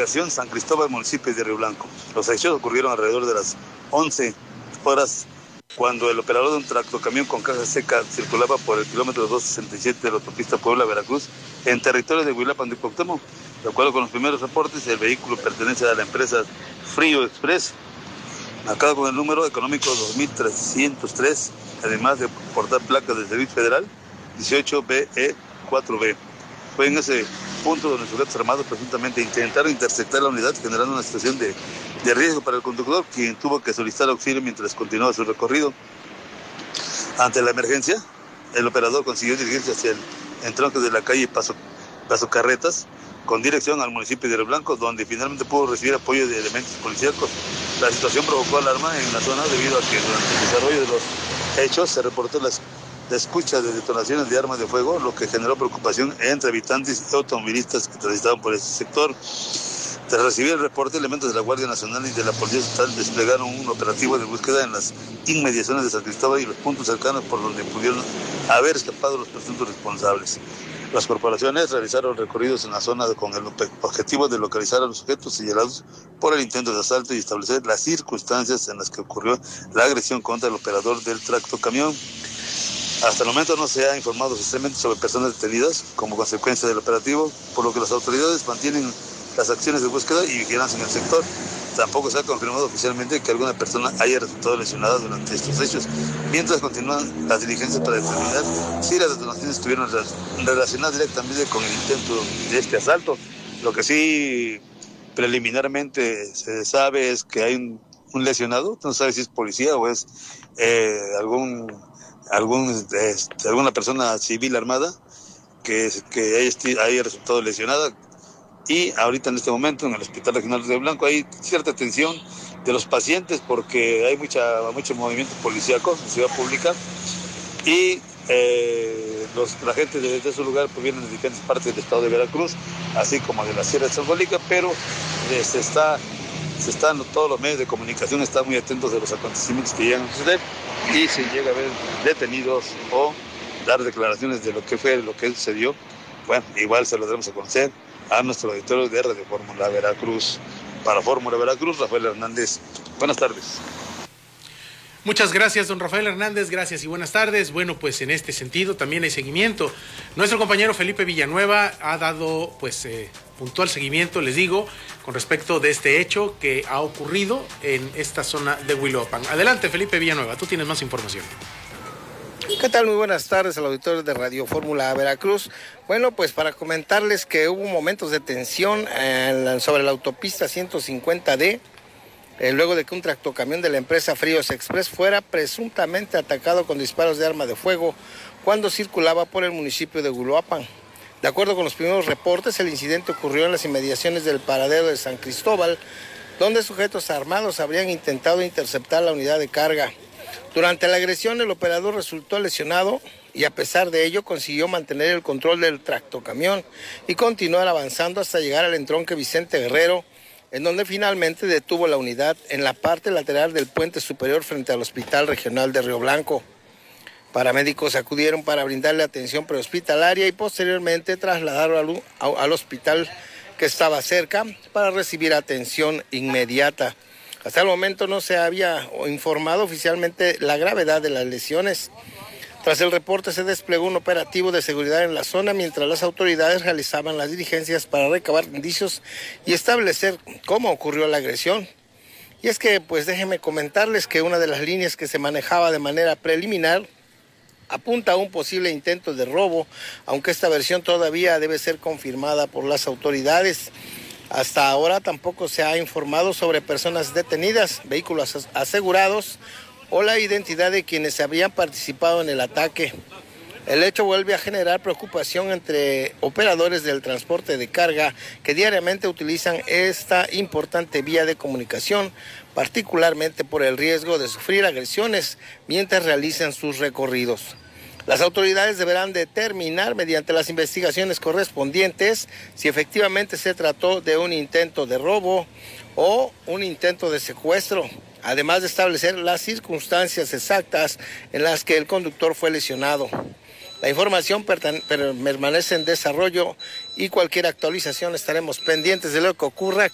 delegación San Cristóbal, municipio de Río Blanco. Los hechos ocurrieron alrededor de las 11 horas cuando el operador de un tractocamión con caja seca circulaba por el kilómetro 267 de la autopista Puebla-Veracruz en territorio de Huilapan de Cuauhtémoc. De acuerdo con los primeros reportes, el vehículo pertenece a la empresa Frío Express, marcado con el número económico 2303, además de portar placas del Servicio Federal 18BE4B. Fue en ese punto donde sujetos armados presuntamente intentaron interceptar la unidad, generando una situación de riesgo para el conductor, quien tuvo que solicitar auxilio mientras continuaba su recorrido. Ante la emergencia, el operador consiguió dirigirse hacia el entronque de la calle Paso Carretas, con dirección al municipio de Río Blanco, donde finalmente pudo recibir apoyo de elementos policíacos. La situación provocó alarma en la zona debido a que durante el desarrollo de los hechos se reportó la escucha de detonaciones de armas de fuego, lo que generó preocupación entre habitantes y automovilistas que transitaban por ese sector. Tras recibir el reporte, elementos de la Guardia Nacional y de la Policía Estatal desplegaron un operativo de búsqueda en las inmediaciones de San Cristóbal y los puntos cercanos por donde pudieron haber escapado los presuntos responsables. Las corporaciones realizaron recorridos en la zona con el objetivo de localizar a los sujetos señalados por el intento de asalto y establecer las circunstancias en las que ocurrió la agresión contra el operador del tractocamión. Hasta el momento no se ha informado oficialmente sobre personas detenidas como consecuencia del operativo, por lo que las autoridades mantienen las acciones de búsqueda y vigilancia en el sector. Tampoco se ha confirmado oficialmente que alguna persona haya resultado lesionada durante estos hechos, mientras continúan las diligencias para determinar si las detonaciones estuvieron relacionadas directamente con el intento de este asalto. Lo que sí preliminarmente se sabe es que hay un lesionado, no se sabe si es policía o es alguna persona civil armada que haya resultado lesionada. Y ahorita en este momento en el Hospital Regional de Río Blanco hay cierta tensión de los pacientes porque hay mucho movimiento policíaco en Ciudad Pública y la gente de ese lugar pues vienen de diferentes partes del estado de Veracruz, así como de la Sierra de Tzongolica, pero todos los medios de comunicación están muy atentos de los acontecimientos que llegan a suceder y si llega a haber detenidos o dar declaraciones de lo que sucedió, bueno, igual se lo daremos a conocer a nuestro auditorio de Radio Fórmula Veracruz. Para Fórmula Veracruz, Rafael Hernández. Buenas tardes. Muchas gracias, don Rafael Hernández, gracias y buenas tardes. Bueno, pues en este sentido también hay seguimiento. Nuestro compañero Felipe Villanueva ha dado puntual seguimiento, les digo, con respecto de este hecho que ha ocurrido en esta zona de Huilopan. Adelante, Felipe Villanueva, tú tienes más información. ¿Qué tal? Muy buenas tardes al auditorio de Radio Fórmula Veracruz. Bueno, pues para comentarles que hubo momentos de tensión sobre la autopista 150D, luego de que un tractocamión de la empresa Fríos Express fuera presuntamente atacado con disparos de arma de fuego cuando circulaba por el municipio de Huilopan. De acuerdo con los primeros reportes, el incidente ocurrió en las inmediaciones del paradero de San Cristóbal, donde sujetos armados habrían intentado interceptar la unidad de carga. Durante la agresión, el operador resultó lesionado y a pesar de ello consiguió mantener el control del tractocamión y continuar avanzando hasta llegar al entronque Vicente Guerrero, en donde finalmente detuvo la unidad en la parte lateral del puente superior frente al Hospital Regional de Río Blanco. Paramédicos acudieron para brindarle atención prehospitalaria y posteriormente trasladaron al hospital que estaba cerca para recibir atención inmediata. Hasta el momento no se había informado oficialmente la gravedad de las lesiones. Tras el reporte se desplegó un operativo de seguridad en la zona mientras las autoridades realizaban las diligencias para recabar indicios y establecer cómo ocurrió la agresión. Y es que, pues déjenme comentarles que una de las líneas que se manejaba de manera preliminar apunta a un posible intento de robo, aunque esta versión todavía debe ser confirmada por las autoridades. Hasta ahora tampoco se ha informado sobre personas detenidas, vehículos asegurados o la identidad de quienes habían participado en el ataque. El hecho vuelve a generar preocupación entre operadores del transporte de carga que diariamente utilizan esta importante vía de comunicación, particularmente por el riesgo de sufrir agresiones mientras realizan sus recorridos. Las autoridades deberán determinar mediante las investigaciones correspondientes si efectivamente se trató de un intento de robo o un intento de secuestro, además de establecer las circunstancias exactas en las que el conductor fue lesionado. La información permanece en desarrollo y cualquier actualización estaremos pendientes de lo que ocurra